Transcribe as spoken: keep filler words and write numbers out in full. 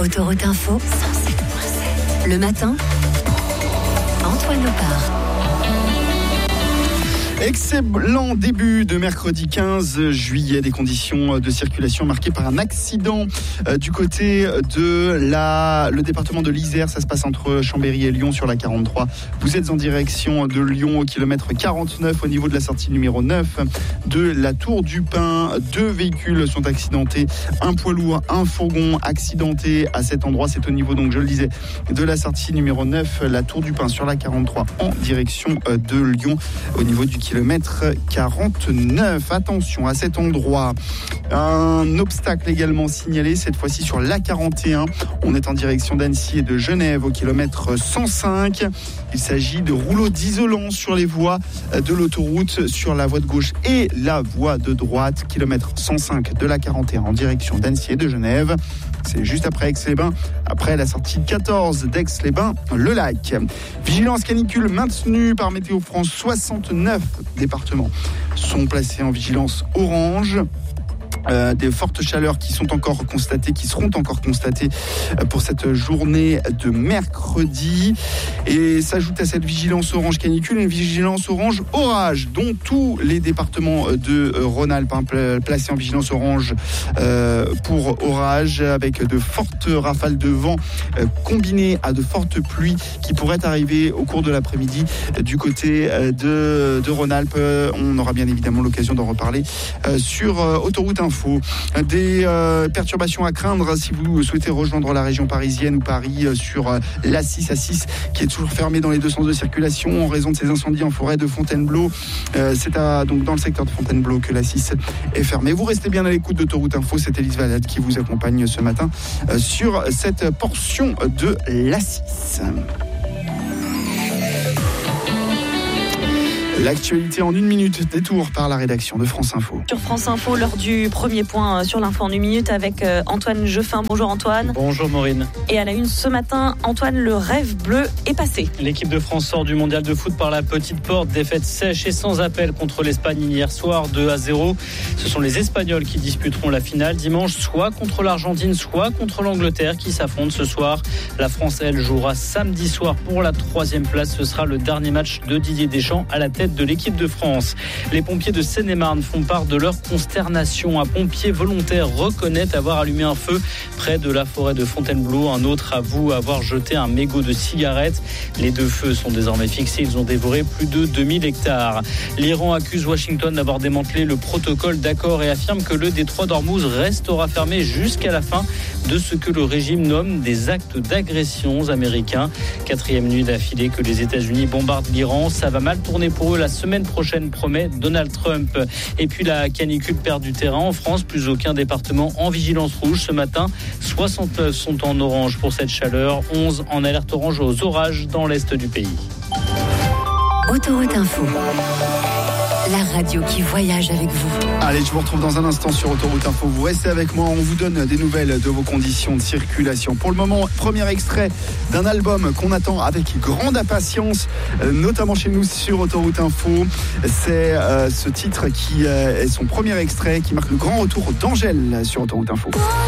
Autoroute Info, cent sept virgule sept. Le matin, Antoine Lepard. Excellent début de mercredi quinze juillet, des conditions de circulation marquées par un accident euh, du côté de la, le département de l'Isère. Ça se passe entre Chambéry et Lyon sur la quarante-trois. Vous êtes en direction de Lyon au kilomètre quarante-neuf au niveau de la sortie numéro neuf de la Tour du Pin. Deux véhicules sont accidentés, un poids lourd, un fourgon accidenté à cet endroit. C'est au niveau, donc je le disais, de la sortie numéro neuf, la Tour du Pin sur la quarante-trois en direction de Lyon au niveau du kilomètre quarante-neuf. Attention à cet endroit, un obstacle également signalé, cette fois-ci sur l'A quarante et un. On est en direction d'Annecy et de Genève au kilomètre cent cinq. Il s'agit de rouleaux d'isolant sur les voies de l'autoroute, sur la voie de gauche et la voie de droite. Kilomètre cent cinq de l'A quarante et un en direction d'Annecy et de Genève. C'est juste après Aix-les-Bains, après la sortie quatorze d'Aix-les-Bains-le-Lac. Vigilance canicule maintenue par Météo France. soixante-neuf départements sont placés en vigilance orange. Euh, des fortes chaleurs qui sont encore constatées, qui seront encore constatées pour cette journée de mercredi. Et s'ajoute à cette vigilance orange canicule une vigilance orange orage, dont tous les départements de Rhône-Alpes hein, placés en vigilance orange euh, pour orage, avec de fortes rafales de vent euh, combinées à de fortes pluies qui pourraient arriver au cours de l'après-midi du côté de, de Rhône-Alpes. On aura bien évidemment l'occasion d'en reparler euh, sur euh, Autoroute Info. Des euh, perturbations à craindre si vous souhaitez rejoindre la région parisienne ou Paris euh, sur euh, l'A six A six qui est toujours fermée dans les deux sens de circulation en raison de ces incendies en forêt de Fontainebleau. Euh, c'est à, donc dans le secteur de Fontainebleau que l'A six est fermée. Vous restez bien à l'écoute d'Autoroute Info, c'est Élise Valade qui vous accompagne ce matin euh, sur cette portion de l'A six. L'actualité en une minute, détour par la rédaction de France Info. Sur France Info, l'heure du premier point sur l'info en une minute avec Antoine Jeffin. Bonjour Antoine. Bonjour Maureen. Et à la une ce matin, Antoine, le rêve bleu est passé. L'équipe de France sort du mondial de foot par la petite porte. Défaite sèche et sans appel contre l'Espagne hier soir, deux à zéro. Ce sont les Espagnols qui disputeront la finale dimanche, soit contre l'Argentine, soit contre l'Angleterre qui s'affrontent ce soir. La France, elle, jouera samedi soir pour la troisième place. Ce sera le dernier match de Didier Deschamps à la tête de l'équipe de France. Les pompiers de Seine-et-Marne font part de leur consternation. Un pompier volontaire reconnaît avoir allumé un feu près de la forêt de Fontainebleau. Un autre avoue avoir jeté un mégot de cigarette. Les deux feux sont désormais fixés. Ils ont dévoré plus de deux mille hectares. L'Iran accuse Washington d'avoir démantelé le protocole d'accord et affirme que le détroit d'Ormuz restera fermé jusqu'à la fin de ce que le régime nomme des actes d'agression américains. Quatrième nuit d'affilée que les États-Unis bombardent l'Iran. Ça va mal tourner pour eux la semaine prochaine, promet Donald Trump. Et puis la canicule perd du terrain en France. Plus aucun département en vigilance rouge ce matin. soixante-neuf sont en orange pour cette chaleur. onze en alerte orange aux orages dans l'est du pays. Autoroute Info. La radio qui voyage avec vous. Allez, je vous retrouve dans un instant sur Autoroute Info. Vous restez avec moi, on vous donne des nouvelles de vos conditions de circulation. Pour le moment, premier extrait d'un album qu'on attend avec grande impatience, notamment chez nous sur Autoroute Info. C'est euh, ce titre qui euh, est son premier extrait, qui marque le grand retour d'Angèle sur Autoroute Info.